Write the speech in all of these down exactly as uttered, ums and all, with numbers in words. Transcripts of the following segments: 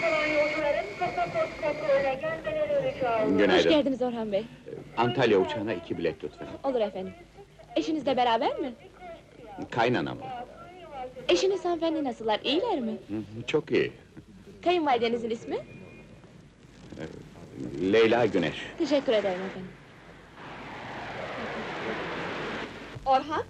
kalan yolcuların pasaport kontrolüne gelmeleri rica edilir. Hoş Günaydın. geldiniz Orhan Bey. Antalya uçağına iki bilet lütfen. Olur efendim. Eşiniz de beraber mi? Kaynanam. Eşiniz hanımefendi nasıllar, iyiler mi? Hı hı, Çok iyi. Kayınvalidenizin ismi? Leyla Güneş. Teşekkür ederim efendim. Orhan?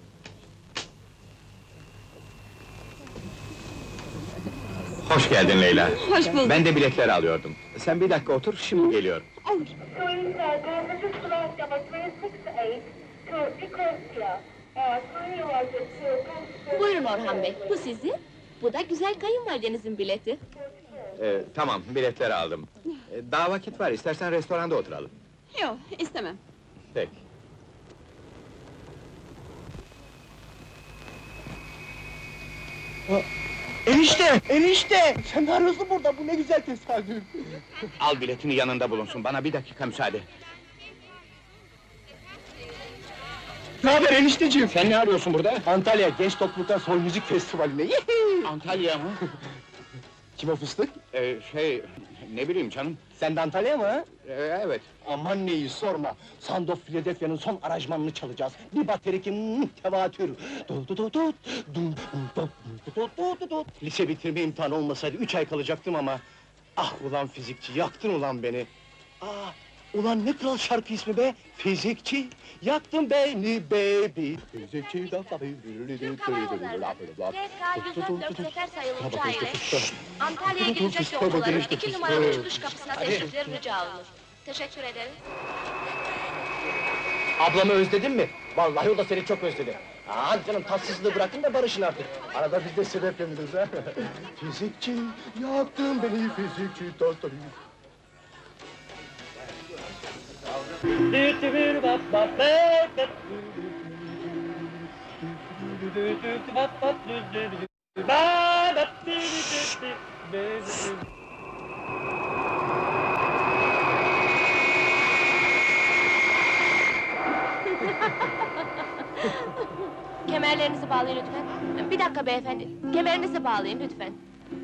Hoş geldin Leyla. Hoş bulduk. Ben de biletleri alıyordum. Sen bir dakika otur, şimdi geliyorum. Olur. Please, uh, go to the flight number three six eight to Nicosia. Uh, kindly arrive at Buyurun Orhan Bey, bu sizin. Bu da güzel kayınvalidenizin bileti. Ee, tamam, biletleri aldım. Ee, daha vakit var, istersen restoranda oturalım. Yok, istemem. Peki. Enişte! Enişte! Sen ne arıyorsun burada? Bu ne güzel tesadüf! Al biletini yanında bulunsun, bana bir dakika müsaade. Ne haber enişteciğim? Sen ne arıyorsun burada? Antalya Genç Topluluklar Soy Müzik Festivali'ne. Yihi! Antalya mı? Kim o fıstık? Ee, şey, ne bileyim canım. Sen de Antalya mı? ha? Ee, evet. Aman neyi sorma! Sound of Philadelphia'nın son aranjmanını çalacağız. Bir bateri ki hmm, tevatür. Du du du du, dum, dum, dum, du du du du. Lise bitirme imtihanı olmasaydı üç ay kalacaktım ama... Ah ulan fizikçi, yaktın ulan beni! Ah, ulan ne kral şarkı ismi be? Fizikçi, yaktın beni baby! Fizikçi da tabii... Türk Hava Yolları, T K yüz dört dört sefer sayılı uçağıyla Antalya'ya gidecek yolcuların iki numaralı çıkış kapısına teşrifleri rica olunur. Teşekkür ederim. Ablamı özledin mi? Vallahi o da seni çok özledi. Aa canım, tatsızlığı bırakın da barışın artık. Arada biz de sebep yanırız ha. Fizikçi, yaktın beni fizikçi, tatlım. Kemerlerinizi bağlayın lütfen. Bir dakika beyefendi, kemerinizi bağlayın lütfen.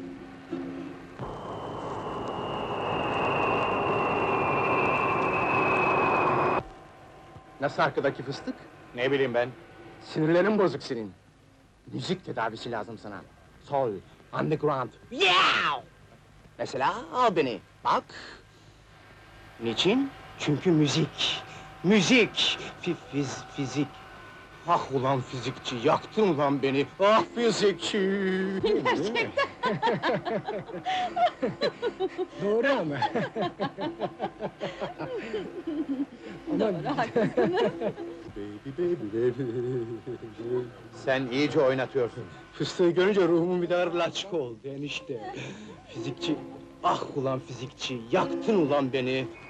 Nasıl arkadaki fıstık? Ne bileyim ben. Sinirlerin bozuk senin. Müzik tedavisi lazım sana. Soul, underground. Yeah! Mesela al beni, bak. Niçin? Çünkü müzik. Müzik, fi, fiz, fizik. Ah ulan fizikçi, yaktın ulan beni. Ah fizikçi. Gerçekten. Doğru ama. Aman. Baby baby baby. Sen iyice oynatıyorsun. Fıstığı görünce ruhumun bir daha laçka oldu enişte. Fizikçi, ah ulan fizikçi, yaktın ulan beni.